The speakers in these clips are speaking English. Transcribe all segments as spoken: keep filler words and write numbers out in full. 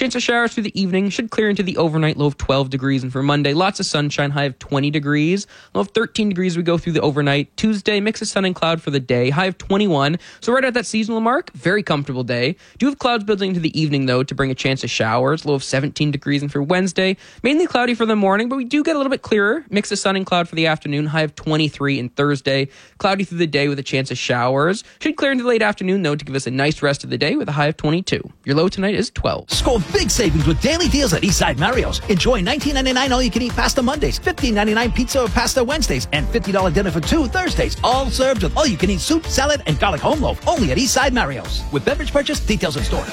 chance of showers through the evening, should clear into the overnight, low of twelve degrees. And for Monday, lots of sunshine, high of twenty degrees. Low of thirteen degrees we go through the overnight. Tuesday, mix of sun and cloud for the day, high of twenty-one. So right at that seasonal mark, very comfortable day. Do have clouds building into the evening, though, to bring a chance of showers, low of seventeen degrees. And for Wednesday, mainly cloudy for the morning, but we do get a little bit clearer. Mix of sun and cloud for the afternoon, high of twenty-three. And Thursday, cloudy through the day with a chance of showers. Should clear into the late afternoon, though, to give us a nice rest of the day with a high of twenty-two. Your low tonight is twelve. Score big savings with daily deals at Eastside Mario's. Enjoy nineteen ninety-nine all-you-can-eat pasta Mondays, fifteen ninety-nine pizza or pasta Wednesdays, and fifty dollars dinner for two Thursdays. All served with all-you-can-eat soup, salad, and garlic home loaf. Only at Eastside Mario's. With beverage purchase, details in store.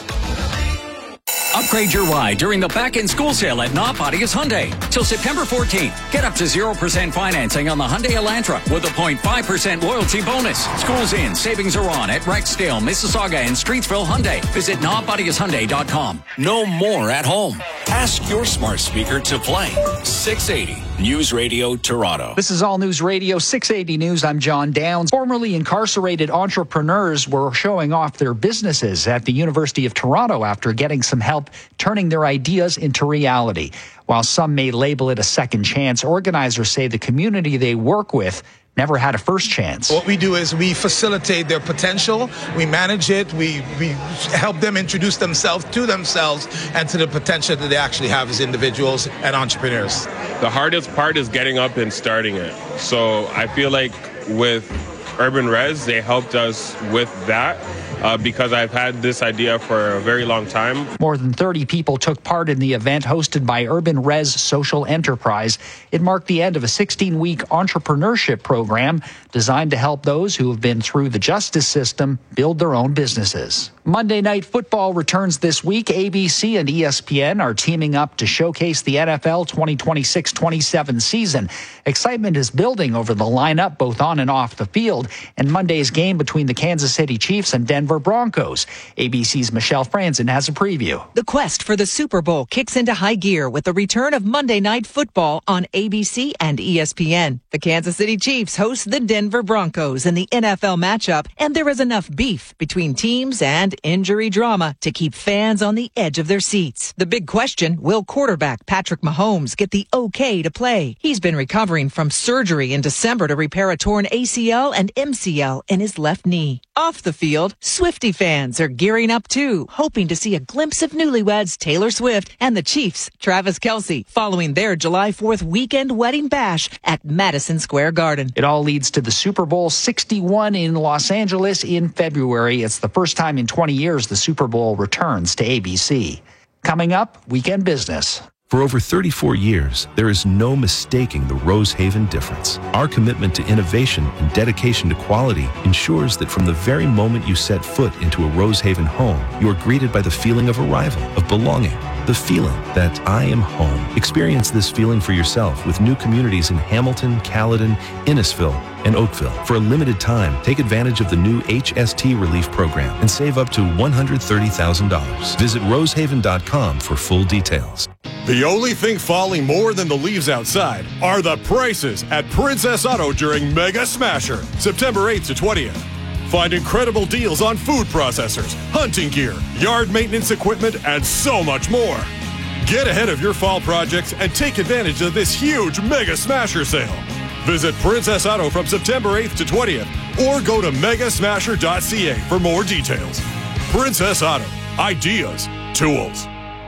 Upgrade your ride during the back-in-school sale at Notpottius Hyundai. Till September fourteenth, get up to zero percent financing on the Hyundai Elantra with a zero point five percent loyalty bonus. School's in, savings are on at Rexdale, Mississauga, and Streetsville Hyundai. Visit Notpottius Hyundai dot com. No more at home. Ask your smart speaker to play six eighty News Radio Toronto. This is All News Radio six eighty News. I'm John Downs. Formerly incarcerated entrepreneurs were showing off their businesses at the University of Toronto after getting some help turning their ideas into reality. While some may label it a second chance, organizers say the community they work with never had a first chance. What we do is we facilitate their potential, we manage it, we, we help them introduce themselves to themselves and to the potential that they actually have as individuals and entrepreneurs. The hardest part is getting up and starting it. So I feel like with Urban Res, they helped us with that. Uh, because I've had this idea for a very long time. More than thirty people took part in the event hosted by Urban Res Social Enterprise. It marked the end of a sixteen-week entrepreneurship program designed to help those who have been through the justice system build their own businesses. Monday Night Football returns this week. A B C and E S P N are teaming up to showcase the N F L twenty twenty-six twenty-seven season. Excitement is building over the lineup, both on and off the field, and Monday's game between the Kansas City Chiefs and Denver Broncos. A B C's Michelle Franzen has a preview. The quest for the Super Bowl kicks into high gear with the return of Monday Night Football on A B C and E S P N. The Kansas City Chiefs host the Denver Broncos in the N F L matchup, and there is enough beef between teams and injury drama to keep fans on the edge of their seats. The big question, will quarterback Patrick Mahomes get the okay to play? He's been recovering from surgery in December to repair a torn A C L and M C L in his left knee. Off the field, Swiftie fans are gearing up too, hoping to see a glimpse of newlyweds Taylor Swift and the Chiefs' Travis Kelce following their July fourth weekend wedding bash at Madison Square Garden. It all leads to the Super Bowl sixty-one in Los Angeles in February. It's the first time in twenty years the Super Bowl returns to A B C. Coming up, Weekend Business. For over thirty-four years, there is no mistaking the Rosehaven difference. Our commitment to innovation and dedication to quality ensures that from the very moment you set foot into a Rosehaven home, you are greeted by the feeling of arrival, of belonging, the feeling that I am home. Experience this feeling for yourself with new communities in Hamilton, Caledon, Innisfil, and Oakville. For a limited time, take advantage of the new H S T Relief Program and save up to one hundred thirty thousand dollars. Visit rosehaven dot com for full details. The only thing falling more than the leaves outside are the prices at Princess Auto during Mega Smasher, September eighth to twentieth. Find incredible deals on food processors, hunting gear, yard maintenance equipment, and so much more. Get ahead of your fall projects and take advantage of this huge Mega Smasher sale. Visit Princess Auto from September eighth to twentieth or go to mega smasher dot c a for more details. Princess Auto. Ideas. Tools.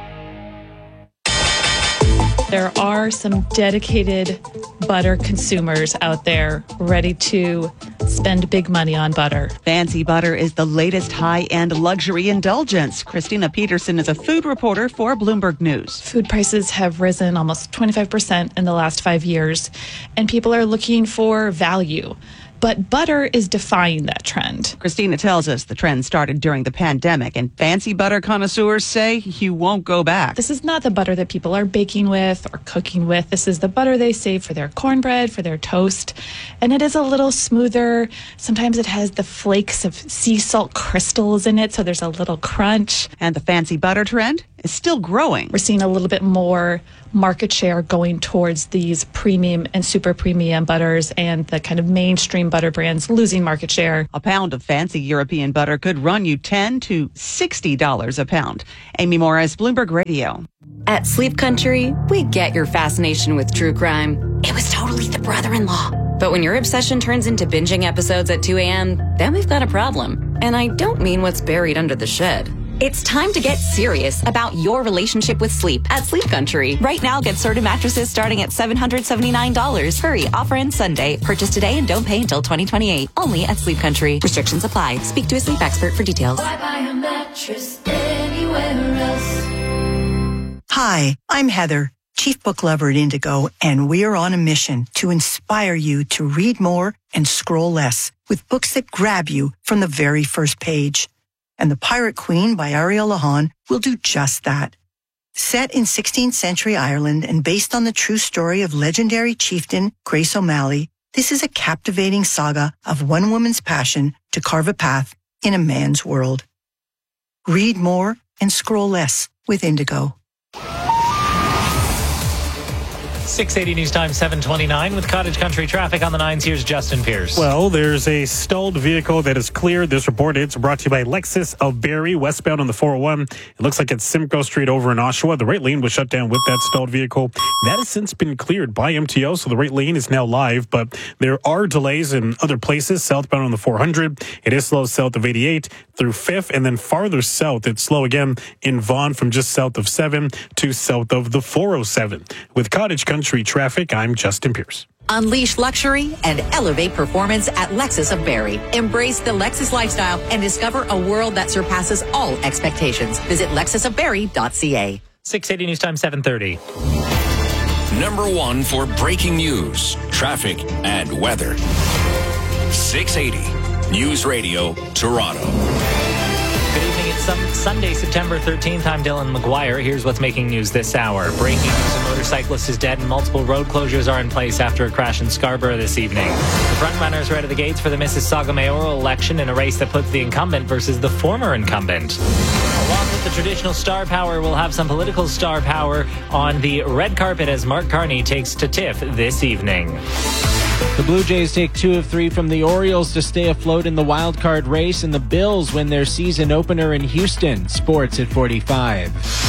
There are some dedicated butter consumers out there ready to spend big money on butter. Fancy butter is the latest high-end luxury indulgence. Christina Peterson is a food reporter for Bloomberg News. Food prices have risen almost twenty-five percent in the last five years, and people are looking for value. But butter is defying that trend. Christina tells us the trend started during the pandemic, and fancy butter connoisseurs say you won't go back. This is not the butter that people are baking with or cooking with. This is the butter they save for their cornbread, for their toast. And it is a little smoother. Sometimes it has the flakes of sea salt crystals in it, so there's a little crunch. And the fancy butter trend is still growing. We're seeing a little bit more market share going towards these premium and super premium butters, and the kind of mainstream butter brands losing market share. A pound of fancy European butter could run you ten to sixty dollars a pound. Amy Morris, Bloomberg Radio. At Sleep Country, we get your fascination with true crime. It was totally the brother-in-law. But when your obsession turns into binging episodes at two a.m., then we've got a problem. And I don't mean what's buried under the shed. It's time to get serious about your relationship with sleep at Sleep Country. Right now, get Serta mattresses starting at seven hundred seventy-nine dollars. Hurry, offer ends Sunday. Purchase today and don't pay until twenty twenty-eight. Only at Sleep Country. Restrictions apply. Speak to a sleep expert for details. Why buy a mattress anywhere else? Hi, I'm Heather, Chief Book Lover at Indigo, and we are on a mission to inspire you to read more and scroll less with books that grab you from the very first page. And The Pirate Queen by Ariel Lahan will do just that. Set in sixteenth century Ireland and based on the true story of legendary chieftain Grace O'Malley, this is a captivating saga of one woman's passion to carve a path in a man's world. Read more and scroll less with Indigo. six eighty News Time, seven twenty-nine with Cottage Country traffic on the nines. Here's Justin Pierce. Well, there's a stalled vehicle that is cleared. This report is brought to you by Lexus of Barrie, westbound on the four oh one. It looks like it's Simcoe Street over in Oshawa. The right lane was shut down with that stalled vehicle. That has since been cleared by M T O, so the right lane is now live, but there are delays in other places. Southbound on the four hundred, it is slow south of eighty-eight through fifth, and then farther south, it's slow again in Vaughan from just south of seven to south of the four oh seven. With Cottage Country traffic, I'm Justin Pierce. Unleash luxury and elevate performance at Lexus of Barrie. Embrace the Lexus lifestyle and discover a world that surpasses all expectations. Visit lexus of barrie dot c a. six eighty News Time, seven thirty. Number one for breaking news, traffic, and weather. six eighty News Radio, Toronto. Good evening. It's some Sunday, September thirteenth. I'm Dylan McGuire. Here's what's making news this hour. Breaking news, a motorcyclist is dead and multiple road closures are in place after a crash in Scarborough this evening. The front runners are out of the gates for the Mississauga mayoral election in a race that puts the incumbent versus the former incumbent. Along with the traditional star power, we'll have some political star power on the red carpet as Mark Carney takes to Tiff this evening. The Blue Jays take two of three from the Orioles to stay afloat in the wild card race, and the Bills win their season opener in Houston. Sports at forty-five.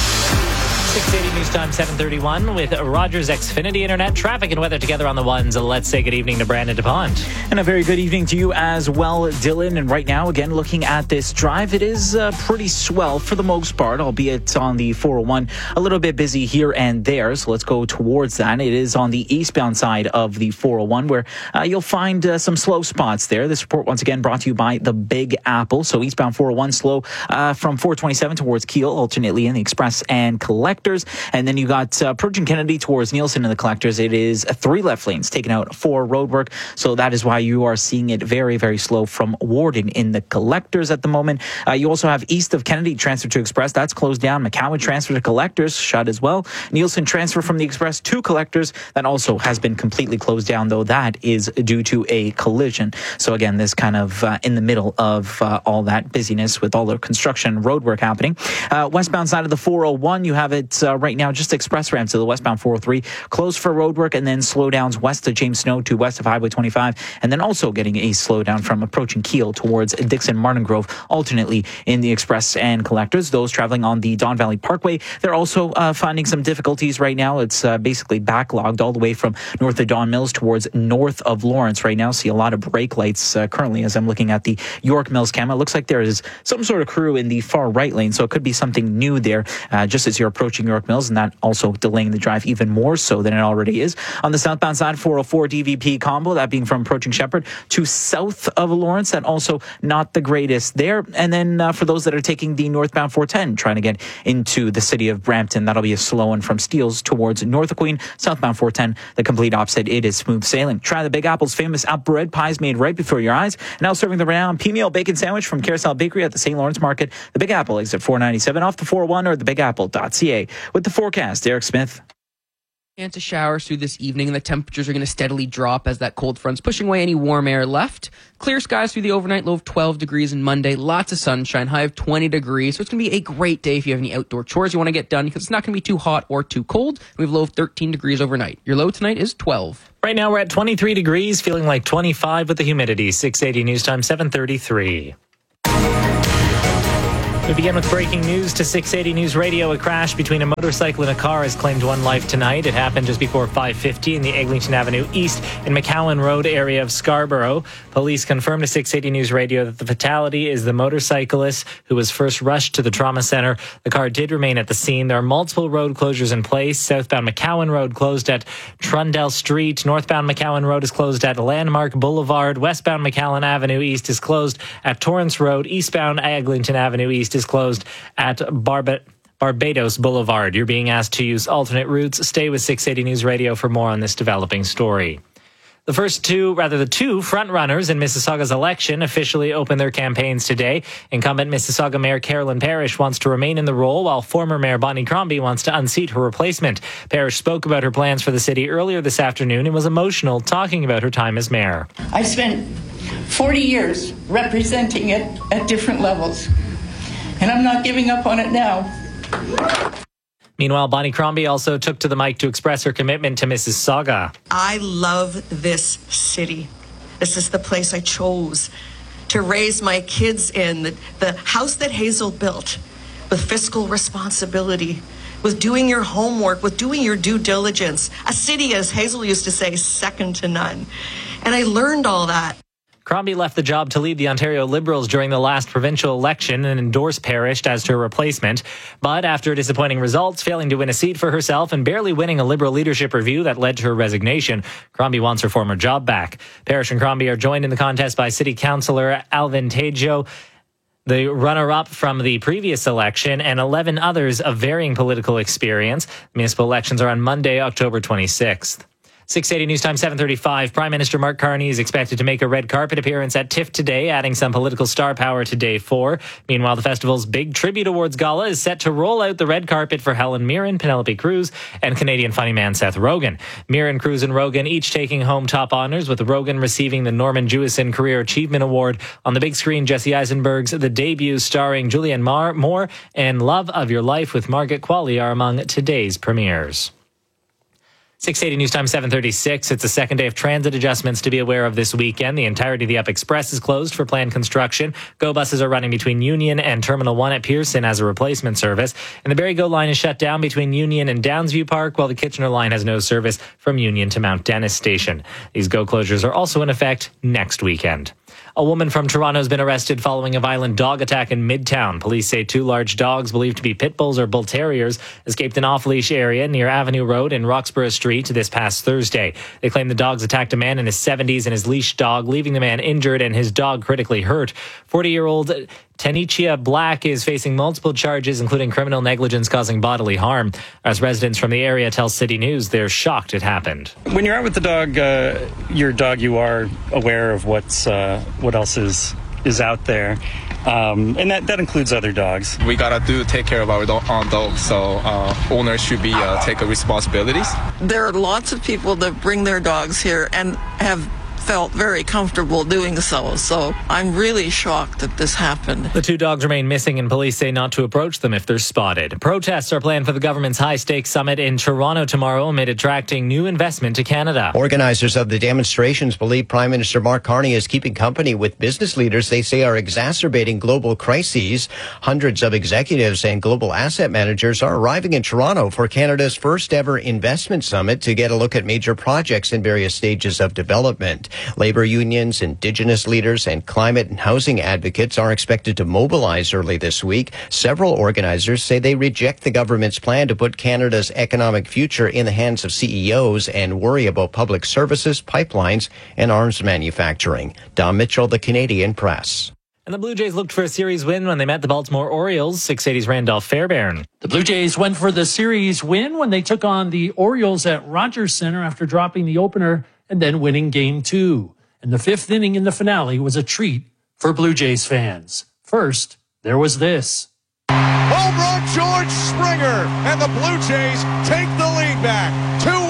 six eighty News Time, seven thirty-one with Rogers Xfinity Internet. Traffic and weather together on the ones. Let's say good evening to Brandon DuPont. And a very good evening to you as well, Dylan. And right now, again, looking at this drive, it is uh, pretty swell for the most part, albeit on the four oh one. A little bit busy here and there, so let's go towards that. It is on the eastbound side of the four oh one where uh, you'll find uh, some slow spots there. This report, once again, brought to you by the Big Apple. So eastbound four oh one slow uh, from four twenty-seven towards Keele, alternately in the Express and Collectors. And then you got uh, approaching Kennedy towards Nielsen in the Collectors. It is three left lanes taken out for road work. So that is why you are seeing it very, very slow from Warden in the Collectors at the moment. Uh, you also have east of Kennedy transfer to Express. That's closed down. McCowan transfer to Collectors, shut as well. Nielsen transfer from the Express to Collectors. That also has been completely closed down, though that is due to a collision. So again, this kind of uh, in the middle of uh, all that busyness with all the construction road work happening. Uh, westbound side of the four oh one, you have it uh, right now just express ramps to the westbound four oh three, closed for road work, and then slowdowns west of James Snow to west of Highway twenty-five, and then also getting a slowdown from approaching Keele towards Dixon Martin Grove, alternately in the Express and Collectors. Those traveling on the Don Valley Parkway, they're also uh, finding some difficulties right now. It's uh, basically backlogged all the way from north of Don Mills towards north of Lawrence right now. See a lot of brake lights uh, currently as I'm looking at the York Mills camera. It looks like there is some sort of crew in the far right lane, so it could be something new there uh, just as you're approaching York Mills, and that also delaying the drive even more so than it already is. On the southbound side, four oh four D V P combo, that being from approaching Shepherd to south of Lawrence, that also not the greatest there. And then uh, for those that are taking the northbound four ten, trying to get into the city of Brampton, that'll be a slow one from Steeles towards North of Queen. Southbound four ten, the complete opposite. It is smooth sailing. Try the Big Apple's famous apple bread pies made right before your eyes. Now serving the renowned P-meal bacon sandwich from Carousel Bakery at the Saint Lawrence Market. The Big Apple, exit four ninety-seven off the four oh one or the big apple dot c a. With the forecast, Eric Smith. Chance of showers through this evening, and the temperatures are going to steadily drop as that cold front's pushing away any warm air left. Clear skies through the overnight, low of twelve degrees on Monday. Lots of sunshine, high of twenty degrees. So it's going to be a great day if you have any outdoor chores you want to get done, because it's not going to be too hot or too cold. We have a low of thirteen degrees overnight. Your low tonight is twelve. Right now we're at twenty-three degrees, feeling like twenty-five with the humidity. six eighty News Time, seven thirty-three. We begin with breaking news to six eighty News Radio. A crash between a motorcycle and a car has claimed one life tonight. It happened just before five fifty in the Eglinton Avenue East and McCowan Road area of Scarborough. Police confirmed to six eighty News Radio that the fatality is the motorcyclist who was first rushed to the trauma center. The car did remain at the scene. There are multiple road closures in place. Southbound McCowan Road closed at Trundell Street. Northbound McCowan Road is closed at Landmark Boulevard. Westbound McCowan Avenue East is closed at Torrance Road. Eastbound Eglinton Avenue East is closed at Barba- Barbados Boulevard. You're being asked to use alternate routes. Stay with six eighty News Radio for more on this developing story. The first two, rather the two frontrunners in Mississauga's election officially opened their campaigns today. Incumbent Mississauga Mayor Carolyn Parrish wants to remain in the role, while former Mayor Bonnie Crombie wants to unseat her replacement. Parrish spoke about her plans for the city earlier this afternoon and was emotional talking about her time as mayor. I spent forty years representing it at different levels, and I'm not giving up on it now. Meanwhile, Bonnie Crombie also took to the mic to express her commitment to Mississauga. I love this city. This is the place I chose to raise my kids in. The, the house that Hazel built with fiscal responsibility, with doing your homework, with doing your due diligence. A city, as Hazel used to say, second to none. And I learned all that. Crombie left the job to lead the Ontario Liberals during the last provincial election and endorsed Parrish as her replacement. But after disappointing results, failing to win a seat for herself and barely winning a Liberal leadership review that led to her resignation, Crombie wants her former job back. Parrish and Crombie are joined in the contest by City Councillor Alvin Tejo, the runner-up from the previous election, and eleven others of varying political experience. Municipal elections are on Monday, October twenty-sixth. six eighty News Time, seven thirty-five. Prime Minister Mark Carney is expected to make a red carpet appearance at TIFF today, adding some political star power to day four. Meanwhile, the festival's big Tribute Awards Gala is set to roll out the red carpet for Helen Mirren, Penelope Cruz, and Canadian funny man Seth Rogen. Mirren, Cruz, and Rogen each taking home top honors, with Rogen receiving the Norman Jewison Career Achievement Award. On the big screen, Jesse Eisenberg's The Debut, starring Julianne Moore, and Love of Your Life with Margaret Qualley are among today's premieres. six eighty News Time, seven thirty-six. It's the second day of transit adjustments to be aware of this weekend. The entirety of the Up Express is closed for planned construction. Go buses are running between Union and Terminal one at Pearson as a replacement service. And the Barrie Go line is shut down between Union and Downsview Park, while the Kitchener line has no service from Union to Mount Dennis Station. These Go closures are also in effect next weekend. A woman from Toronto has been arrested following a violent dog attack in Midtown. Police say two large dogs believed to be pit bulls or bull terriers escaped an off-leash area near Avenue Road and Roxborough Street this past Thursday. They claim the dogs attacked a man in his seventies and his leash dog, leaving the man injured and his dog critically hurt. forty-year-old Tanichia Black is facing multiple charges, including criminal negligence causing bodily harm. As residents from the area tell City News, they're shocked it happened. When you're out with the dog, uh, your dog, you are aware of what's uh, what else is is out there, um, and that, that includes other dogs. We gotta do take care of our do- own dogs, so uh, owners should be uh, take responsibilities. There are lots of people that bring their dogs here and have felt very comfortable doing so. So I'm really shocked that this happened. The two dogs remain missing, and police say not to approach them if they're spotted. Protests are planned for the government's high-stakes summit in Toronto tomorrow amid attracting new investment to Canada. Organizers of the demonstrations believe Prime Minister Mark Carney is keeping company with business leaders they say are exacerbating global crises. Hundreds of executives and global asset managers are arriving in Toronto for Canada's first ever investment summit to get a look at major projects in various stages of development. Labor unions, Indigenous leaders, and climate and housing advocates are expected to mobilize early this week. Several organizers say they reject the government's plan to put Canada's economic future in the hands of C E Os and worry about public services, pipelines, and arms manufacturing. Don Mitchell, The Canadian Press. And the Blue Jays looked for a series win when they met the Baltimore Orioles. six eighty's Randolph Fairbairn. The Blue Jays went for the series win when they took on the Orioles at Rogers Center after dropping the opener and then winning game two. And the fifth inning in the finale was a treat for Blue Jays fans. First, there was this. Home run, George Springer, and the Blue Jays take the lead back. two one.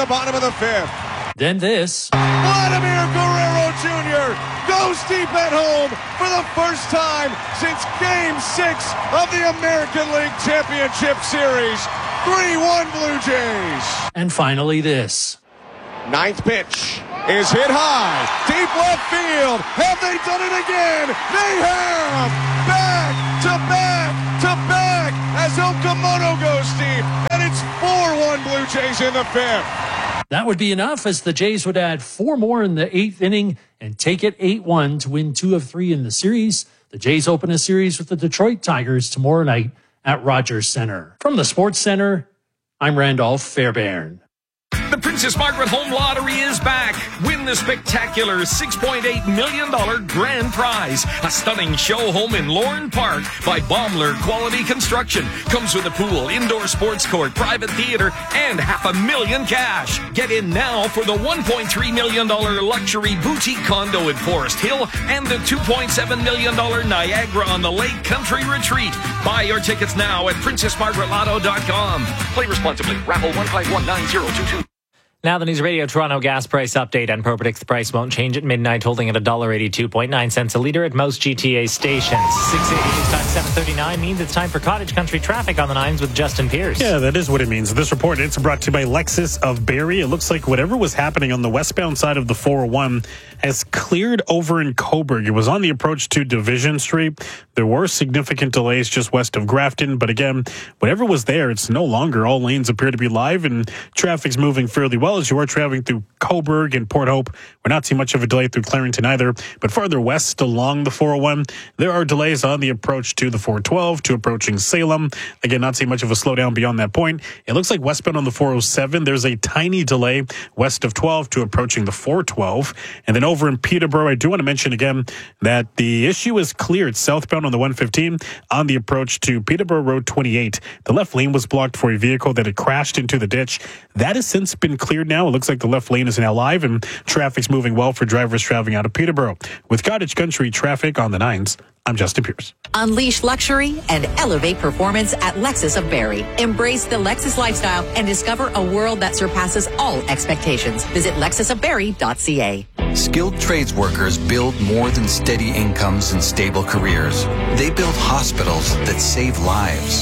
bottom of the fifth. Then this. Vladimir Guerrero Junior goes deep at home for the first time since Game six of the American League Championship Series. three one Blue Jays. And finally this. Ninth pitch is hit high, deep left field. Have they done it again? They have! Back to back to back as Okamoto goes deep, and it's four one Blue Jays in the fifth. That would be enough, as the Jays would add four more in the eighth inning and take it eight one to win two of three in the series. The Jays open a series with the Detroit Tigers tomorrow night at Rogers Center. From the Sports Center, I'm Randolph Fairbairn. The Princess Margaret Home Lottery is back. Win the spectacular six point eight million dollars grand prize. A stunning show home in Lorne Park by Baumler Quality Construction. Comes with a pool, indoor sports court, private theater, and half a million cash. Get in now for the one point three million dollars luxury boutique condo in Forest Hill and the two point seven million dollars Niagara on the Lake Country Retreat. Buy your tickets now at princess margaret lotto dot com. Play responsibly. Raffle one five one nine zero two two. Now the News Radio Toronto gas price update. Enpro predicts the price won't change at midnight, holding at one dollar eighty-two point nine cents a litre at most G T A stations. six eighty news time, seven thirty-nine means it's time for Cottage Country traffic on the nines with Justin Pierce. Yeah, that is what it means. This report, it's brought to you by Lexus of Barrie. It looks like whatever was happening on the westbound side of the four oh one has cleared over in Cobourg. It was on the approach to Division Street. There were significant delays just west of Grafton, but again, whatever was there, it's no longer. All lanes appear to be live and traffic's moving fairly well as you are traveling through Cobourg and Port Hope. We're not seeing much of a delay through Clarington either, but farther west along the four oh one, there are delays on the approach to the four twelve, to approaching Salem. Again, not seeing much of a slowdown beyond that point. It looks like westbound on the four oh seven, there's a tiny delay west of twelve to approaching the four twelve. And then over in Peterborough, I do want to mention again that the issue is cleared southbound on the one fifteen on the approach to Peterborough Road twenty-eight. The left lane was blocked for a vehicle that had crashed into the ditch. That has since been cleared now. It looks like the left lane is now live and traffic's moving well for drivers traveling out of Peterborough. With Cottage Country traffic on the nines, I'm Justin Pierce. Unleash luxury and elevate performance at Lexus of Barrie. Embrace the Lexus lifestyle and discover a world that surpasses all expectations. Visit lexus of barrie dot c a. Skilled trades workers build more than steady incomes and stable careers. They build hospitals that save lives,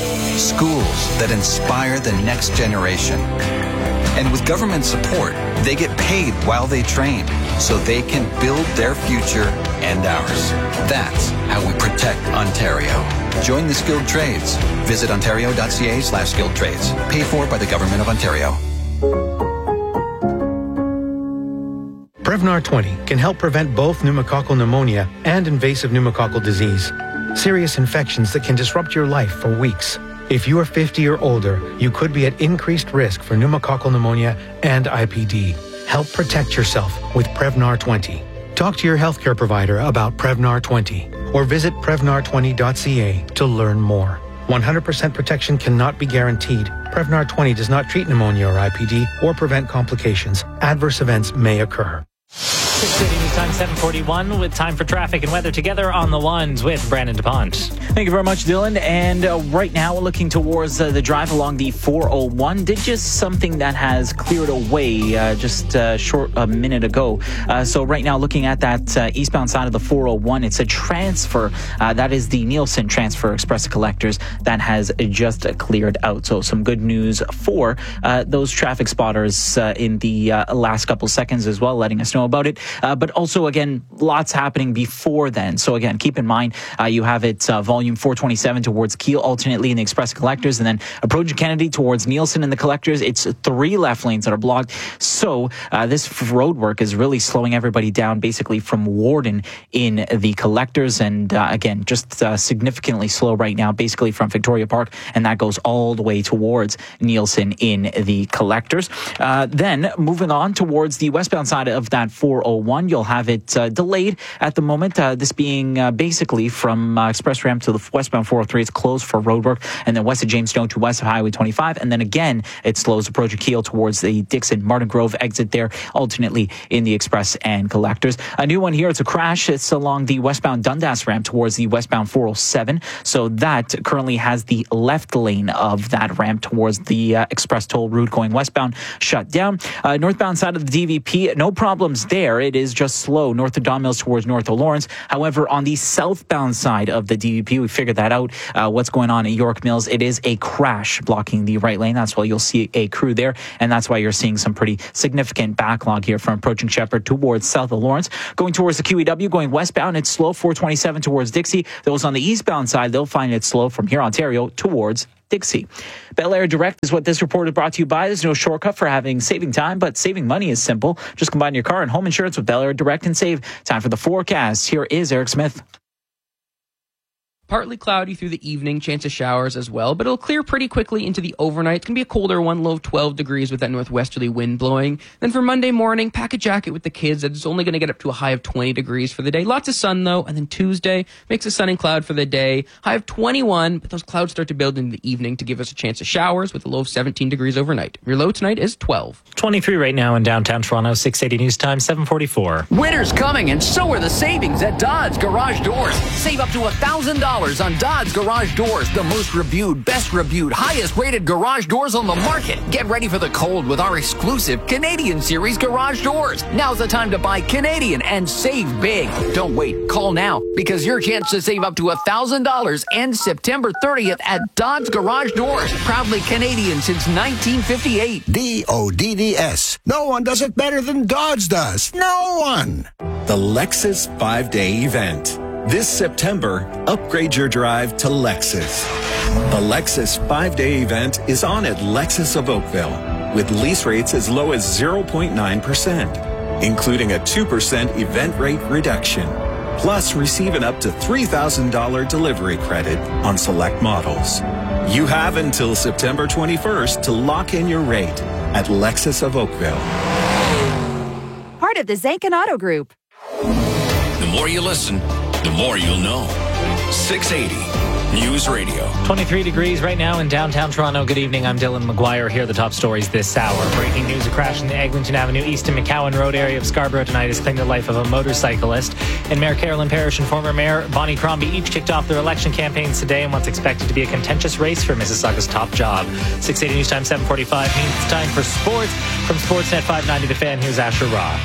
schools that inspire the next generation. And with government support, they get paid while they train so they can build their future and ours. That's how we protect Ontario. Join the skilled trades. Visit ontario dot c a slash skilled trades. Paid for by the Government of Ontario. Prevnar twenty can help prevent both pneumococcal pneumonia and invasive pneumococcal disease, serious infections that can disrupt your life for weeks. If you are fifty or older, you could be at increased risk for pneumococcal pneumonia and I P D. Help protect yourself with Prevnar twenty. Talk to your healthcare provider about Prevnar twenty or visit prevnar twenty dot c a to learn more. one hundred percent protection cannot be guaranteed. Prevnar twenty does not treat pneumonia or I P D or prevent complications. Adverse events may occur. six eighty news time, seven forty-one, with time for traffic and weather together on the ones with Brandon DuPont. Thank you very much, Dylan. And uh, right now, we're looking towards uh, the drive along the four oh one. Did just something that has cleared away uh, just a uh, short a minute ago. Uh, so right now, looking at that uh, eastbound side of the four oh one, it's a transfer. Uh, that is the Nielsen Transfer Express Collectors that has just uh, cleared out. So some good news for uh, those traffic spotters uh, in the uh, last couple seconds as well, letting us know about it. Uh, but also, again, lots happening before then. So again, keep in mind, uh, you have it uh, volume four twenty-seven towards Keele, alternately in the Express Collectors, and then approaching Kennedy towards Nielsen in the Collectors. It's three left lanes that are blocked. So uh, this road work is really slowing everybody down, basically from Warden in the Collectors. And uh, again, just uh, significantly slow right now, basically from Victoria Park, and that goes all the way towards Nielsen in the Collectors. Uh, then moving on towards the westbound side of that four oh one. You'll have it uh, delayed at the moment. Uh, this being uh, basically from uh, Express Ramp to the westbound four oh three. It's closed for roadwork. And then west of Jamestown to west of Highway twenty-five. And then again, it slows approaching Kiel towards the Dixon Martin Grove exit there, alternately in the Express and Collectors. A new one here. It's a crash. It's along the westbound Dundas ramp towards the westbound four oh seven. So that currently has the left lane of that ramp towards the uh, Express toll route going westbound shut down. Uh, northbound side of the D V P, no problems there. It is just slow north of Don Mills towards north of Lawrence. However, on the southbound side of the D V P, we figured that out. Uh, what's going on at York Mills? It is a crash blocking the right lane. That's why you'll see a crew there, and that's why you're seeing some pretty significant backlog here from approaching Shepherd towards south of Lawrence. Going towards the Q E W, going westbound, it's slow, four twenty-seven towards Dixie. Those on the eastbound side, they'll find it slow from here, Ontario, towards Dixie. Bel Air Direct is what this report is brought to you by. There's no shortcut for having saving time, but saving money is simple. Just combine your car and home insurance with Bel Air Direct and save. Time for the forecast. Here is Eric Smith. Partly cloudy through the evening, chance of showers as well, but it'll clear pretty quickly into the overnight. It's going to be a colder one, low of twelve degrees with that northwesterly wind blowing. Then for Monday morning, pack a jacket with the kids. It's only going to get up to a high of twenty degrees for the day. Lots of sun, though. And then Tuesday, mix of sun and cloud for the day. High of twenty-one, but those clouds start to build in the evening to give us a chance of showers with a low of seventeen degrees overnight. Your low tonight is twelve. twenty-three right now in downtown Toronto, six eighty news time, seven forty-four. Winter's coming, and so are the savings at Dodds Garage Doors. Save up to one thousand dollars on Dodds Garage Doors, the most reviewed, best reviewed, highest rated garage doors on the market. Get ready for the cold with our exclusive Canadian Series garage doors. Now's the time to buy Canadian and save big. Don't wait. Call now, because your chance to save up to one thousand dollars ends September thirtieth at Dodds Garage Doors. Proudly Canadian since nineteen fifty-eight. D O D D S. No one does it better than Dodds does. No one. The Lexus five-day event. This September, upgrade your drive to Lexus. The Lexus five-day event is on at Lexus of Oakville, with lease rates as low as zero point nine percent, including a two percent event rate reduction. Plus, receive an up to three thousand dollars delivery credit on select models. You have until September twenty-first to lock in your rate at Lexus of Oakville. Part of the Zankin Auto Group. The more you listen, the more you'll know. six eighty News Radio. twenty-three degrees right now in downtown Toronto. Good evening. I'm Dylan McGuire. Here are the top stories this hour. Breaking news: a crash in the Eglinton Avenue East and McCowan Road area of Scarborough tonight has claimed the life of a motorcyclist. And Mayor Carolyn Parrish and former Mayor Bonnie Crombie each kicked off their election campaigns today in what's expected to be a contentious race for Mississauga's top job. six eighty News Time, seven forty-five means it's time for sports. From Sportsnet five ninety The Fan, here's Asher Ra.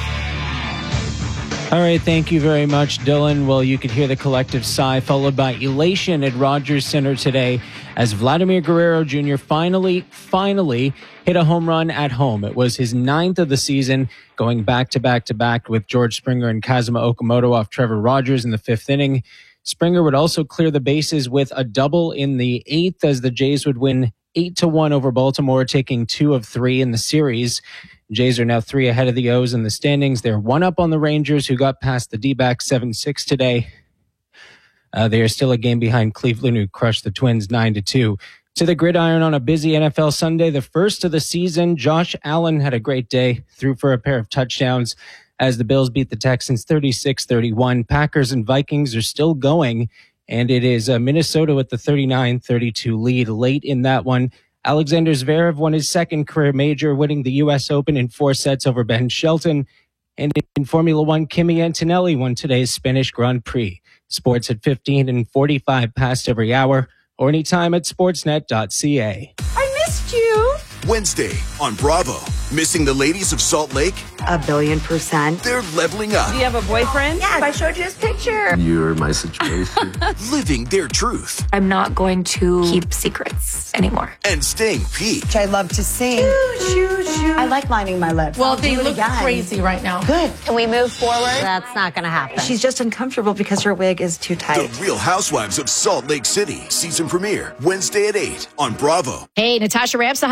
All right, thank you very much, Dylan. Well, you could hear the collective sigh followed by elation at Rogers Center today as Vladimir Guerrero Junior finally, finally hit a home run at home. It was his ninth of the season, going back to back to back with George Springer and Kazuma Okamoto off Trevor Rogers in the fifth inning. Springer would also clear the bases with a double in the eighth as the Jays would win eight to one over Baltimore, taking two of three in the series. Jays are now three ahead of the O's in the standings. They're one up on the Rangers, who got past the D-backs seven six today. Uh, they are still a game behind Cleveland, who crushed the Twins nine to two. To the gridiron on a busy N F L Sunday, the first of the season. Josh Allen had a great day, threw for a pair of touchdowns as the Bills beat the Texans thirty-six thirty-one. Packers and Vikings are still going, and it is uh, Minnesota with the thirty-nine thirty-two lead. Late in that one, Alexander Zverev won his second career major, winning the U S Open in four sets over Ben Shelton. And in Formula One, Kimi Antonelli won today's Spanish Grand Prix. Sports at fifteen and forty-five past every hour, or anytime at sportsnet dot c a. I missed you. Wednesday on Bravo. Missing the ladies of Salt Lake? A billion percent. They're leveling up. Do you have a boyfriend? Yes. I showed you his picture. You're my situation. Living their truth. I'm not going to keep secrets anymore. And staying peaked. I love to sing. Shoo, shoo, shoo. I like lining my lips. Well, I'll they do it look again. crazy right now. Good. Can we move forward? That's not going to happen. She's just uncomfortable because her wig is too tight. The Real Housewives of Salt Lake City. Season premiere Wednesday at eight on Bravo. Hey, Natasha Ramsahai here.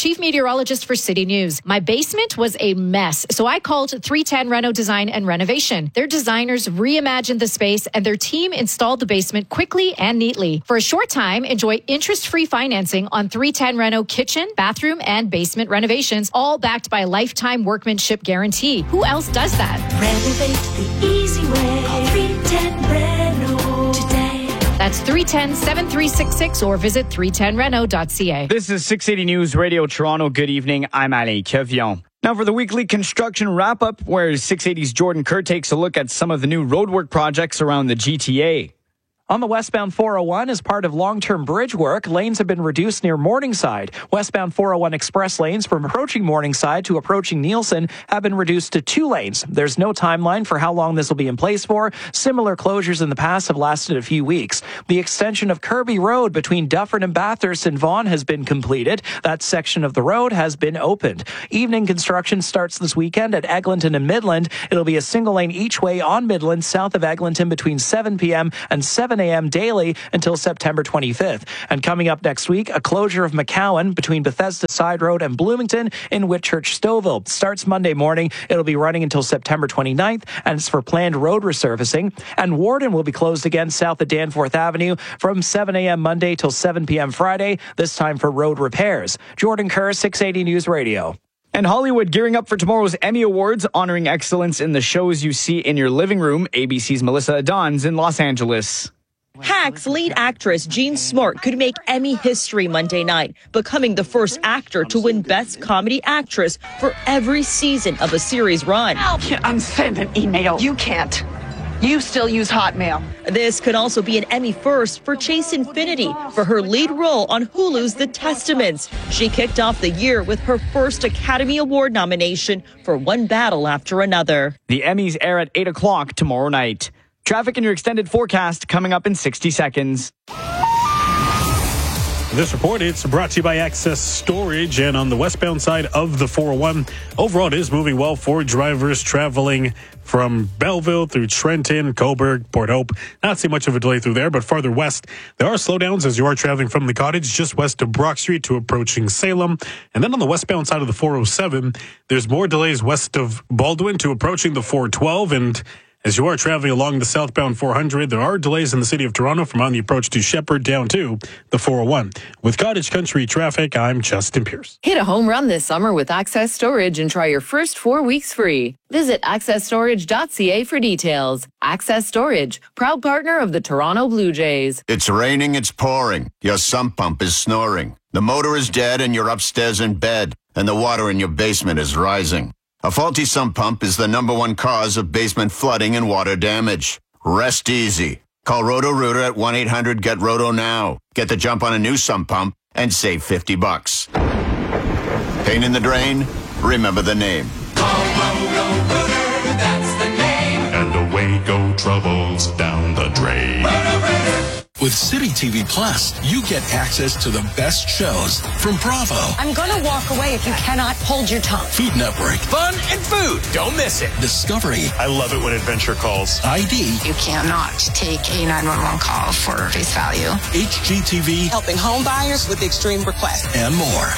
chief meteorologist for City News. My basement was a mess, so I called three ten Reno Design and Renovation. Their designers reimagined the space and their team installed the basement quickly and neatly. For a short time, enjoy interest-free financing on three ten Reno kitchen, bathroom, and basement renovations, all backed by a lifetime workmanship guarantee. Who else does that? Renovate the easy way. Call three ten Reno today. That's three one zero, seven three six six or visit three ten reno dot c a. This is six eighty News Radio Toronto. Good evening. I'm Alain Kevion. Now for the weekly construction wrap-up, where six eighty's Jordan Kerr takes a look at some of the new roadwork projects around the G T A. On the westbound four oh one, as part of long-term bridge work, lanes have been reduced near Morningside. Westbound four oh one express lanes from approaching Morningside to approaching Nielsen have been reduced to two lanes. There's no timeline for how long this will be in place for. Similar closures in the past have lasted a few weeks. The extension of Kirby Road between Dufferin and Bathurst and Vaughan has been completed. That section of the road has been opened. Evening construction starts this weekend at Eglinton and Midland. It'll be a single lane each way on Midland south of Eglinton between seven p.m. and seven a.m. daily until September twenty-fifth. And coming up next week, a closure of McCowan between Bethesda Side Road and Bloomington in Whitchurch Stouffville. Starts Monday morning. It'll be running until September twenty-ninth, and it's for planned road resurfacing. And Warden will be closed again south of Danforth Avenue from seven a.m. Monday till seven p.m. Friday, this time for road repairs. Jordan Kerr, six eighty News Radio. And Hollywood gearing up for tomorrow's Emmy Awards, honoring excellence in the shows you see in your living room. A B C's Melissa Adon's in Los Angeles. Hacks lead actress Jean Smart could make Emmy history Monday night, becoming the first actor to win Best Comedy Actress for every season of a series run. Help! I'm sending an email. You can't. You still use Hotmail. This could also be an Emmy first for Chase Infinity for her lead role on Hulu's The Testaments. She kicked off the year with her first Academy Award nomination for One Battle After Another. The Emmys air at eight o'clock tomorrow night. Traffic in your extended forecast coming up in sixty seconds. This report, it's brought to you by Access Storage, and on the westbound side of the four oh one, overall it is moving well for drivers traveling from Belleville through Trenton, Cobourg, Port Hope. Not so much of a delay through there, but farther west, there are slowdowns as you are traveling from the Cottage just west of Brock Street to approaching Salem. And then on the westbound side of the four oh seven, there's more delays west of Baldwin to approaching the four twelve, and as you are traveling along the southbound four hundred, there are delays in the city of Toronto from on the approach to Shepherd down to the four oh one. With Cottage Country traffic, I'm Justin Pierce. Hit a home run this summer with Access Storage and try your first four weeks free. Visit access storage dot c a for details. Access Storage, proud partner of the Toronto Blue Jays. It's raining, it's pouring. Your sump pump is snoring. The motor is dead and you're upstairs in bed, and the water in your basement is rising. A faulty sump pump is the number one cause of basement flooding and water damage. Rest easy. Call Roto-Rooter at one eight hundred get roto now. Get the jump on a new sump pump and save fifty bucks. Pain in the drain? Remember the name. Call Roto-Rooter, that's the name. And away go troubles down the drain. Roto-Rooter. With City T V Plus, you get access to the best shows from Bravo, I'm gonna walk away if you cannot hold your tongue. Food Network, Fun and food. Don't miss it. Discovery, I love it when Adventure calls. I D, You cannot take a nine one one call for face value. H G T V, Helping home buyers with extreme requests. and more.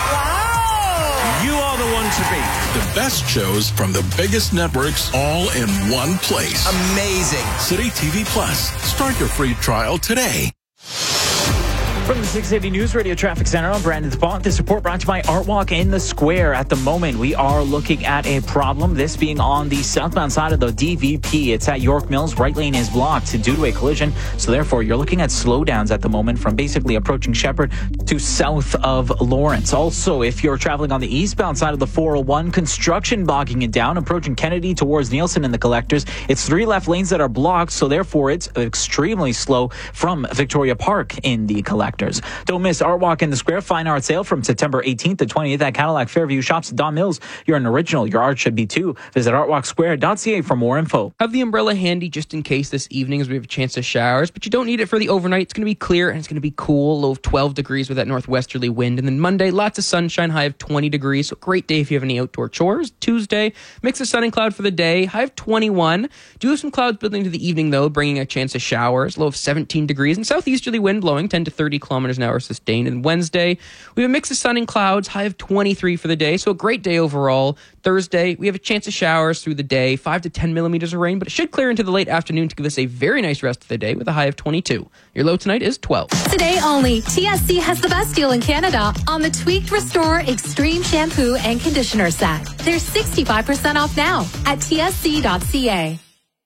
You are the one to beat. The best shows from the biggest networks all in one place. Amazing. City T V Plus. Start your free trial today. From the six eighty News Radio Traffic Center, I'm Brandon Spont. This report brought to you by Art Walk in the Square. At the moment, we are looking at a problem, this being on the southbound side of the D V P. It's at York Mills. Right lane is blocked due to a collision. So therefore, you're looking at slowdowns at the moment from basically approaching Shepherd to south of Lawrence. Also, if you're traveling on the eastbound side of the four oh one, construction bogging it down, approaching Kennedy towards Nielsen and the Collectors. It's three left lanes that are blocked. So therefore, it's extremely slow from Victoria Park in the Collectors. Don't miss Art Walk in the Square Fine Art Sale from September eighteenth to twentieth at Cadillac Fairview Shops. Don Mills, you're an original. Your art should be too. Visit art walk square dot c a for more info. Have the umbrella handy just in case this evening as we have a chance of showers, but you don't need it for the overnight. It's going to be clear and it's going to be cool, low of twelve degrees with that northwesterly wind. And then Monday, lots of sunshine, high of twenty degrees. So great day if you have any outdoor chores. Tuesday, mix of sun and cloud for the day, high of twenty-one. Do have some clouds building to the evening though, bringing a chance of showers, low of seventeen degrees. And southeasterly wind blowing ten to thirty kilometers an hour sustained. And Wednesday, we have a mix of sun and clouds, high of twenty-three for the day. So a great day overall. Thursday, we have a chance of showers through the day, five to ten millimeters of rain, but it should clear into the late afternoon to give us a very nice rest of the day with a high of twenty-two. Your low tonight is twelve. Today only, T S C has the best deal in Canada on the Tweaked Restore Extreme Shampoo and Conditioner Set. There's sixty-five percent off now at T S C dot C A.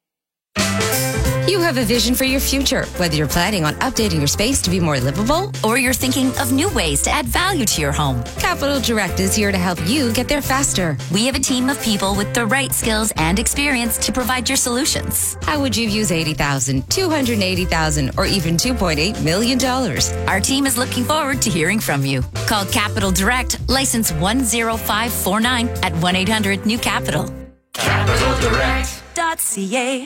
You have a vision for your future, whether you're planning on updating your space to be more livable or you're thinking of new ways to add value to your home. Capital Direct is here to help you get there faster. We have a team of people with the right skills and experience to provide your solutions. How would you use eighty thousand dollars, two hundred eighty thousand dollars, or even two point eight million dollars? Our team is looking forward to hearing from you. Call Capital Direct, license one zero five four nine at one eight hundred new capital. Capital Direct dot C A.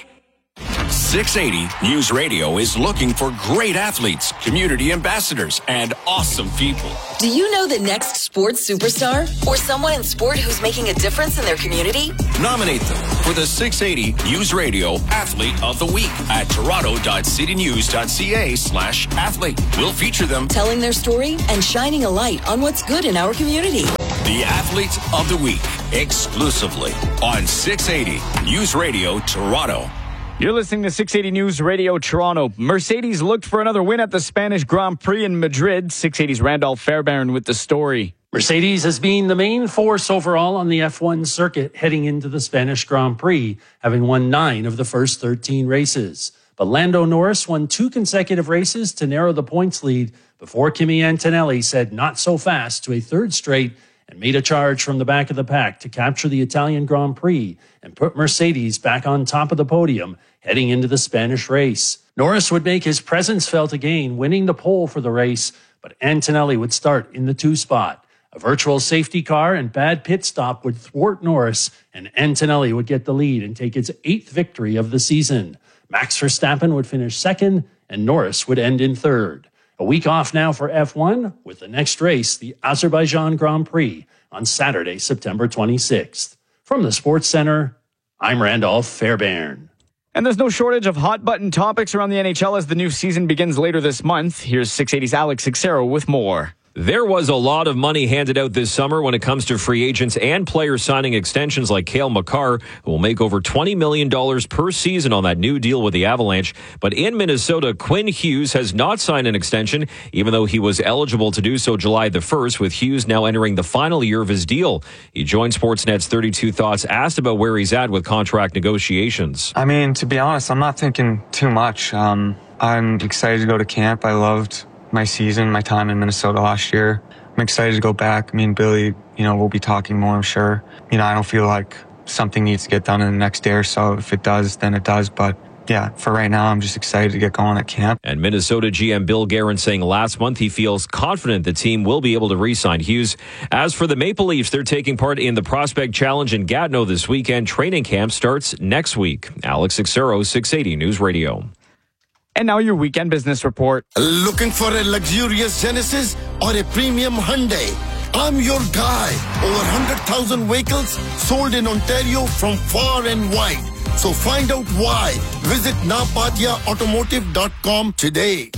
six eighty News Radio is looking for great athletes, community ambassadors, and awesome people. Do you know the next sports superstar or someone in sport who's making a difference in their community? Nominate them for the six eighty News Radio Athlete of the Week at toronto dot city news dot c a slash athlete. We'll feature them telling their story and shining a light on what's good in our community. The Athlete of the Week, exclusively on six eighty News Radio Toronto. You're listening to six eighty News Radio Toronto. Mercedes looked for another win at the Spanish Grand Prix in Madrid. six eighty's Randolph Fairbairn with the story. Mercedes has been the main force overall on the F one circuit heading into the Spanish Grand Prix, having won nine of the first thirteen races. But Lando Norris won two consecutive races to narrow the points lead before Kimi Antonelli said not so fast to a third straight and made a charge from the back of the pack to capture the Italian Grand Prix and put Mercedes back on top of the podium heading into the Spanish race. Norris would make his presence felt again, winning the pole for the race, but Antonelli would start in the two spot. A virtual safety car and bad pit stop would thwart Norris, and Antonelli would get the lead and take his eighth victory of the season. Max Verstappen would finish second, and Norris would end in third. A week off now for F one, with the next race, the Azerbaijan Grand Prix, on Saturday, September twenty-sixth. From the Sports Center, I'm Randolph Fairbairn. And there's no shortage of hot-button topics around the N H L as the new season begins later this month. Here's six eighty's Alex Xero with more. There was a lot of money handed out this summer when it comes to free agents and players signing extensions like Cale Makar, who will make over twenty million dollars per season on that new deal with the Avalanche. But in Minnesota, Quinn Hughes has not signed an extension, even though he was eligible to do so July the first, with Hughes now entering the final year of his deal. He joined Sportsnet's thirty-two Thoughts, asked about where he's at with contract negotiations. I mean, to be honest, I'm not thinking too much. Um, I'm excited to go to camp. I loved my season, my time in Minnesota last year. I'm excited to go back. Me and Billy, you know, we'll be talking more, I'm sure. You know, I don't feel like something needs to get done in the next day or so. If it does, then it does. But yeah, for right now, I'm just excited to get going at camp. And Minnesota G M Bill Guerin saying last month he feels confident the team will be able to re-sign Hughes. As for the Maple Leafs, they're taking part in the Prospect Challenge in Gatineau this weekend. Training camp starts next week. Alex Xero, six eighty News Radio. And now your weekend business report. Looking for a luxurious Genesis or a premium Hyundai? I'm your guy. Over one hundred thousand vehicles sold in Ontario from far and wide. So find out why. Visit napatia automotive dot com today.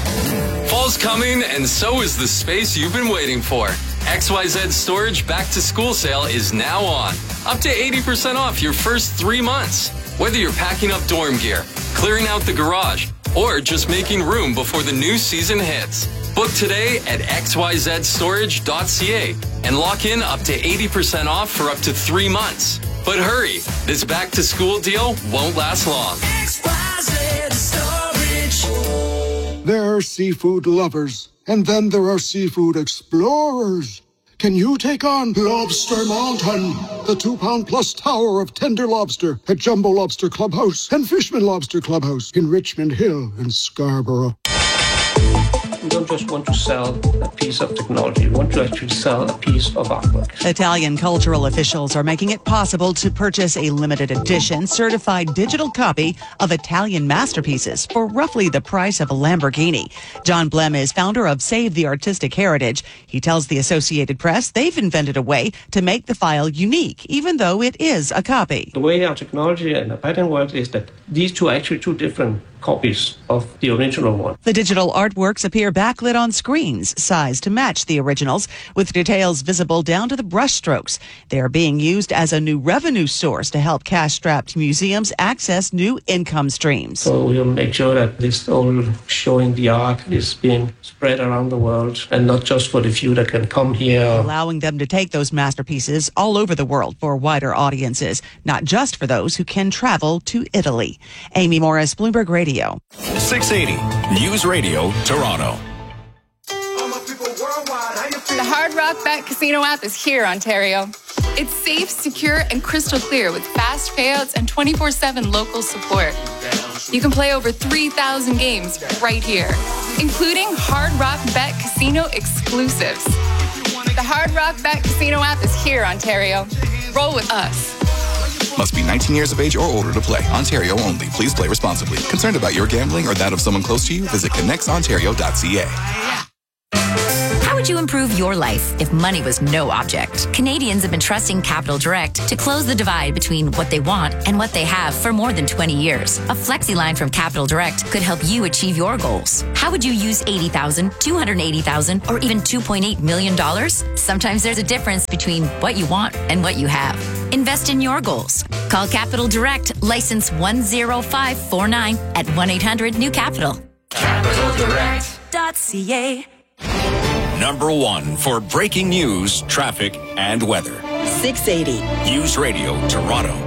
Fall's coming, and so is the space you've been waiting for. X Y Z Storage Back to School Sale is now on. Up to eighty percent off your first three months. Whether you're packing up dorm gear, clearing out the garage, or just making room before the new season hits. Book today at x y z storage dot c a and lock in up to eighty percent off for up to three months. But hurry, this back-to-school deal won't last long. X Y Z Storage. There are seafood lovers, and then there are seafood explorers. Can you take on Lobster Mountain, the two-pound plus tower of tender lobster at Jumbo Lobster Clubhouse and Fishman Lobster Clubhouse in Richmond Hill and Scarborough? We don't just want to sell a piece of technology, we want to actually sell a piece of artwork. Italian cultural officials are making it possible to purchase a limited edition certified digital copy of Italian masterpieces for roughly the price of a Lamborghini. John Blem is founder of Save the Artistic Heritage. He tells the Associated Press they've invented a way to make the file unique, even though it is a copy. The way our technology and the patent works is that these two are actually two different copies of the original one. The digital artworks appear backlit on screens, sized to match the originals, with details visible down to the brushstrokes. They are being used as a new revenue source to help cash-strapped museums access new income streams. So we'll make sure that this whole showing the art is being spread around the world, and not just for the few that can come here. Allowing them to take those masterpieces all over the world for wider audiences, not just for those who can travel to Italy. Amy Morris, Bloomberg Radio. six eighty News Radio, Toronto. The Hard Rock Bet Casino app is here, Ontario. It's safe, secure, and crystal clear with fast payouts and twenty-four seven local support. You can play over three thousand games right here, including Hard Rock Bet Casino exclusives. The Hard Rock Bet Casino app is here, Ontario. Roll with us. Must be nineteen years of age or older to play. Ontario only. Please play responsibly. Concerned about your gambling or that of someone close to you? Visit connects ontario dot c a. How would you improve your life if money was no object? Canadians have been trusting Capital Direct to close the divide between what they want and what they have for more than twenty years. A flexi line from Capital Direct could help you achieve your goals. How would you use eighty thousand dollars, two hundred eighty thousand dollars, or even two point eight million dollars? Sometimes there's a difference between what you want and what you have. Invest in your goals. Call Capital Direct, license one zero five four nine at one eight hundred new capital. Capital Direct dot c a. Number one for breaking news, traffic, and weather. six eighty News Radio, Toronto.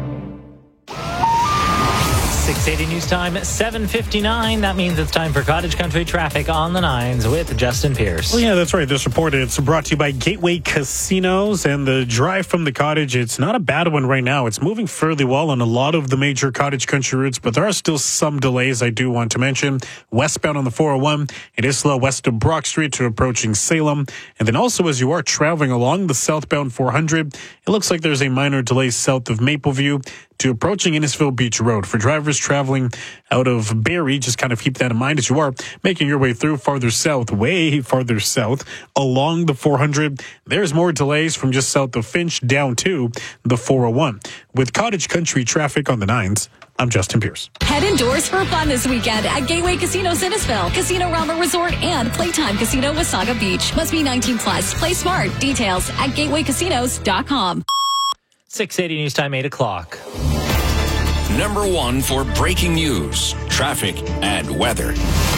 six eighty News Time, seven fifty-nine. That means it's time for Cottage Country traffic on the nines with Justin Pierce. Well, yeah, that's right. This report is brought to you by Gateway Casinos, and the drive from the cottage, it's not a bad one right now. It's moving fairly well on a lot of the major Cottage Country routes, but there are still some delays I do want to mention. Westbound on the four oh one, it is slow west of Brock Street to approaching Salem. And then also as you are traveling along the southbound four hundred, it looks like there's a minor delay south of Mapleview to approaching Innisfil Beach Road. For drivers traveling out of Barrie, just kind of keep that in mind as you are making your way through farther south, way farther south, along the four hundred. There's more delays from just south of Finch down to the four oh one. With Cottage Country traffic on the nines, I'm Justin Pierce. Head indoors for fun this weekend at Gateway Casino Innisfil, Casino Realm Resort, and Playtime Casino Wasaga Beach. Must be nineteen plus. Play smart. Details at gateway casinos dot com. six eighty News Time, eight o'clock. Number one for breaking news, traffic, and weather.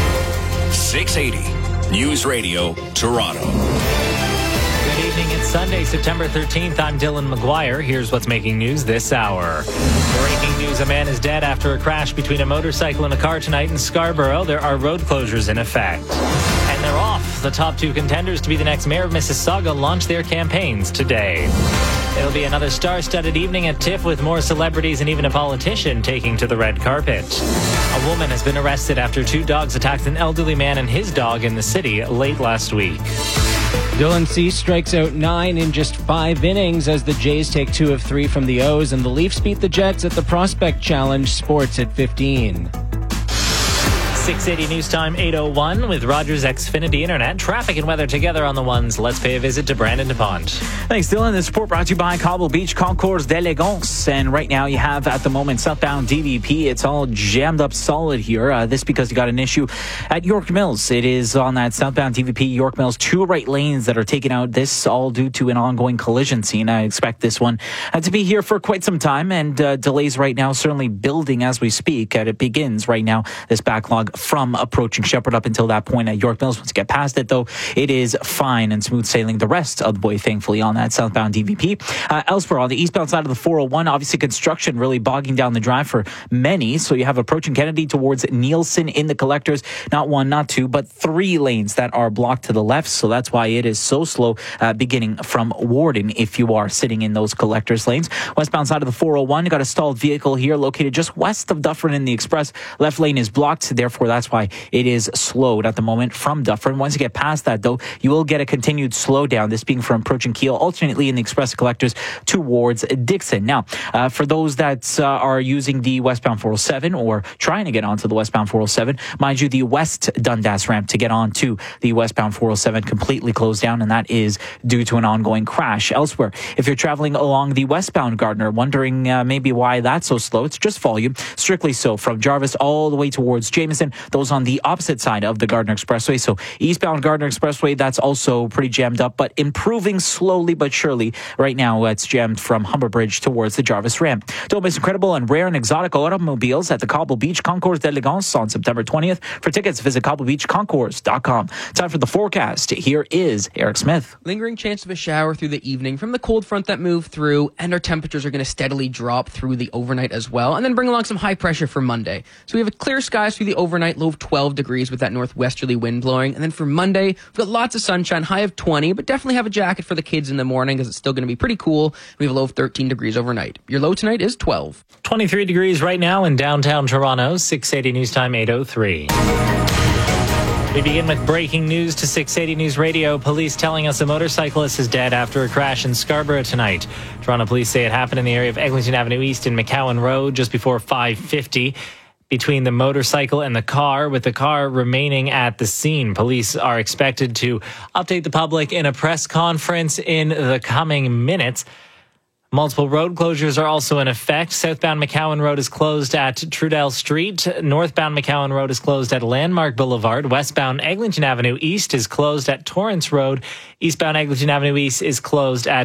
six eighty News Radio, Toronto. Good evening. It's Sunday, September thirteenth. I'm Dylan McGuire. Here's what's making news this hour. Breaking news, a man is dead after a crash between a motorcycle and a car tonight in Scarborough. There are road closures in effect. And they're off. The top two contenders to be the next mayor of Mississauga launch their campaigns today. It'll be another star-studded evening at TIFF with more celebrities and even a politician taking to the red carpet. A woman has been arrested after two dogs attacked an elderly man and his dog in the city late last week. Dylan Cease strikes out nine in just five innings as the Jays take two of three from the O's, and the Leafs beat the Jets at the Prospect Challenge. Sports at fifteen. six eighty News Time, eight oh one with Rogers Xfinity Internet. Traffic and weather together on the ones. Let's pay a visit to Brandon DuPont. Thanks, Dylan. This report brought to you by Cobble Beach Concours d'Elegance. And right now you have at the moment southbound D V P. It's all jammed up solid here. Uh, this because you got an issue at York Mills. It is on that southbound D V P York Mills. Two right lanes that are taken out. This all due to an ongoing collision scene. I expect this one uh, to be here for quite some time. And uh, delays right now certainly building as we speak. And it begins right now, this backlog from approaching Shepherd up until that point at York Mills. Once you get past it, though, it is fine and smooth sailing the rest of the way, thankfully, on that southbound D V P. Uh, elsewhere, on the eastbound side of the four oh one, obviously construction really bogging down the drive for many. So you have approaching Kennedy towards Nielsen in the collectors. Not one, not two, but three lanes that are blocked to the left. So that's why it is so slow uh, beginning from Warden if you are sitting in those collectors lanes. Westbound side of the four oh one, you got a stalled vehicle here located just west of Dufferin in the Express. Left lane is blocked, therefore Elsewhere, that's why it is slowed at the moment from Dufferin. Once you get past that, though, you will get a continued slowdown, this being from approaching Kiel, alternately in the express collectors towards Dixon. Now, uh, for those that uh, are using the westbound four oh seven or trying to get onto the westbound four oh seven, mind you, the West Dundas ramp to get onto the westbound four oh seven completely closed down, and that is due to an ongoing crash. Elsewhere, if you're traveling along the westbound Gardiner, wondering uh, maybe why that's so slow, it's just volume. Strictly so from Jarvis all the way towards Jameson, those on the opposite side of the Gardiner Expressway. So eastbound Gardiner Expressway, that's also pretty jammed up, but improving slowly but surely. Right now, it's jammed from Humber Bridge towards the Jarvis ramp. Don't miss incredible and rare and exotic automobiles at the Cobble Beach Concours d'Elegance on September twentieth. For tickets, visit cobble beach concours dot com. Time for the forecast. Here is Eric Smith. Lingering chance of a shower through the evening from the cold front that moved through, and our temperatures are going to steadily drop through the overnight as well, and then bring along some high pressure for Monday. So we have a clear skies through the overnight, low of twelve degrees with that northwesterly wind blowing, and then for Monday, we've got lots of sunshine, high of twenty, but definitely have a jacket for the kids in the morning because it's still going to be pretty cool. We have a low of thirteen degrees overnight. Your low tonight is twelve. twenty-three degrees right now in downtown Toronto, six eighty News Time eight oh three. We begin with breaking news to six eighty News Radio. Police telling us a motorcyclist is dead after a crash in Scarborough tonight. Toronto police say it happened in the area of Eglinton Avenue East and McCowan Road just before five fifty. Between the motorcycle and the car, with the car remaining at the scene. Police are expected to update the public in a press conference in the coming minutes. Multiple road closures are also in effect. Southbound McCowan Road is closed at Trudell Street. Northbound McCowan Road is closed at Landmark Boulevard. Westbound Eglinton Avenue East is closed at Torrance Road. Eastbound Eglinton Avenue East is closed at